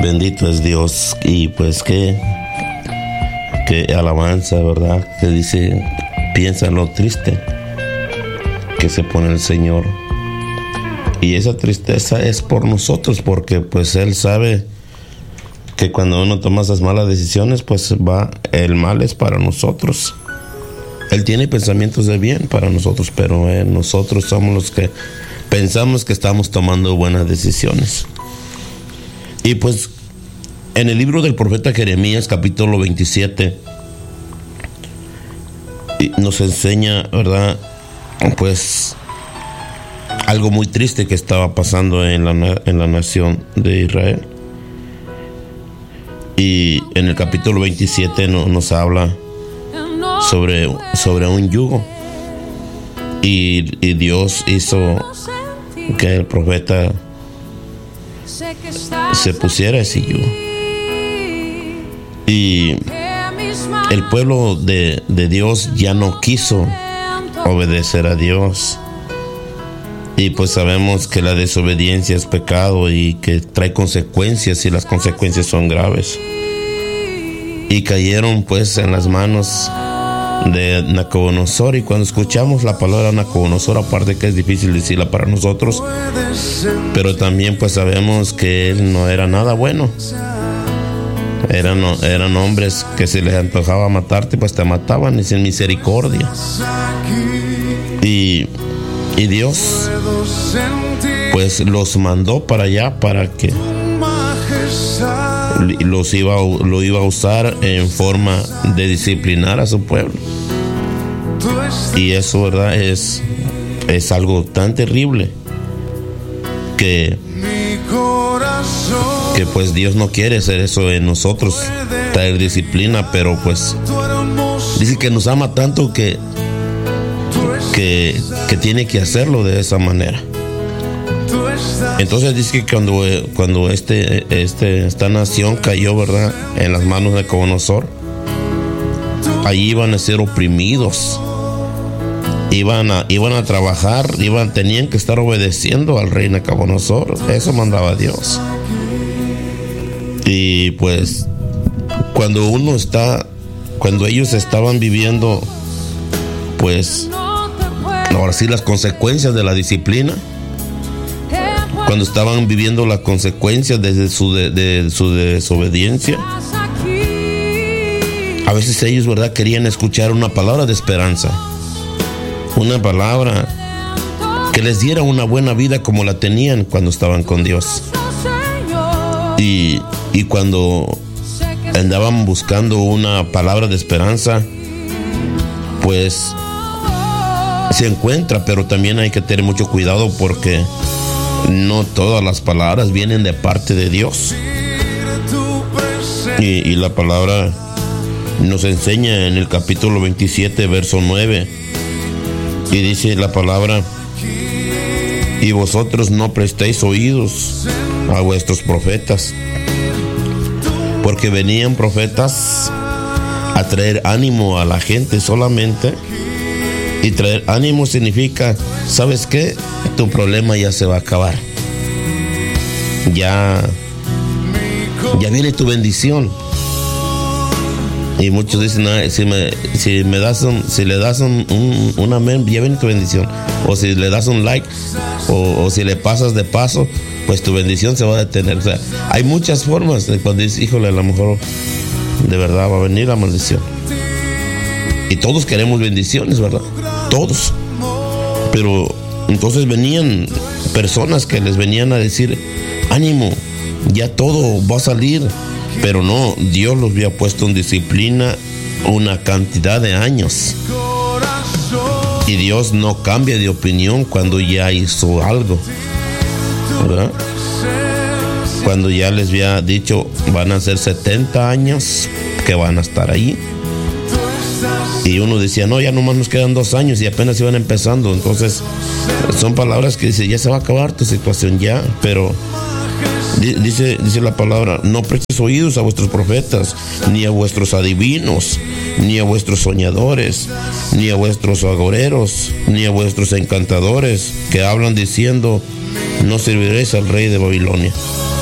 Bendito es Dios. Y pues qué alabanza, ¿verdad? Que dice, piensa en lo triste que se pone el Señor. Y esa tristeza es por nosotros, porque pues Él sabe que cuando uno toma esas malas decisiones, pues el mal es para nosotros. Él tiene pensamientos de bien para nosotros, pero nosotros somos los que pensamos que estamos tomando buenas decisiones. Y pues en el libro del profeta Jeremías, capítulo 27, nos enseña, ¿verdad?, pues algo muy triste que estaba pasando en la nación de Israel. Y en el capítulo 27 nos habla sobre un yugo. Y Dios hizo que el profeta se pusiera ese yugo. Y el pueblo de Dios ya no quiso obedecer a Dios. Y pues sabemos que la desobediencia es pecado y que trae consecuencias, y las consecuencias son graves. Y cayeron pues en las manos de Nabucodonosor. Y cuando escuchamos la palabra Nabucodonosor, aparte que es difícil decirla para nosotros, pero también pues sabemos que él no era nada bueno. Eran hombres que si les antojaba matarte, pues te mataban, y sin misericordia. Y Dios pues los mandó para allá para que lo iba a usar en forma de disciplinar a su pueblo. Y eso, ¿verdad?, es algo tan terrible que pues Dios no quiere hacer eso en nosotros, traer disciplina, pero pues dice que nos ama tanto que tiene que hacerlo de esa manera. Entonces dice que cuando esta nación cayó, ¿verdad?, en las manos de Nabucodonosor, allí iban a ser oprimidos, iban a trabajar, tenían que estar obedeciendo al rey Nabucodonosor. Eso mandaba Dios. Y pues cuando ellos estaban viviendo, pues ahora sí, las consecuencias de la disciplina, cuando estaban viviendo las consecuencias de su desobediencia, a veces ellos, ¿verdad?, querían escuchar una palabra de esperanza, una palabra que les diera una buena vida como la tenían cuando estaban con Dios. Y cuando andaban buscando una palabra de esperanza, pues se encuentra, pero también hay que tener mucho cuidado, porque no todas las palabras vienen de parte de Dios. Y la palabra nos enseña en el capítulo 27, verso 9, y dice la palabra: y vosotros no prestéis oídos a vuestros profetas, porque venían profetas a traer ánimo a la gente solamente. Y traer ánimo significa, ¿sabes qué? Tu problema ya se va a acabar. Ya viene tu bendición. Y muchos dicen, si le das un amén, ya viene tu bendición. O si le das un like, o si le pasas de paso, pues tu bendición se va a detener. O sea, hay muchas formas de cuando dices, híjole, a lo mejor de verdad va a venir la maldición. Y todos queremos bendiciones, ¿verdad? Todos. Pero entonces venían personas que les venían a decir, ánimo, ya todo va a salir. Pero no, Dios los había puesto en disciplina una cantidad de años. Y Dios no cambia de opinión cuando ya hizo algo, ¿verdad? Cuando ya les había dicho, van a ser 70 años que van a estar ahí. Y uno decía, no, ya nomás nos quedan 2 años y apenas iban empezando. Entonces son palabras que dice, ya se va a acabar tu situación ya. Pero dice la palabra, no prestes oídos a vuestros profetas, ni a vuestros adivinos, ni a vuestros soñadores, ni a vuestros agoreros, ni a vuestros encantadores, que hablan diciendo, no serviréis al rey de Babilonia.